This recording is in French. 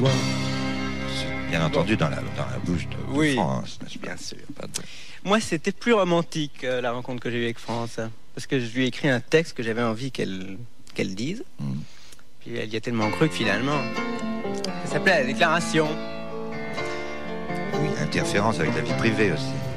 soir. C'est bien entendu dans la bouche de Oui, France, n'est-ce pas? bien sûr. Pas de- Moi, c'était plus romantique, la rencontre que j'ai eue avec France. Parce que je lui ai écrit un texte que j'avais envie qu'elle dise. Puis elle y a tellement cru que finalement, ça s'appelait La Déclaration. Oui, interférence avec la vie privée aussi.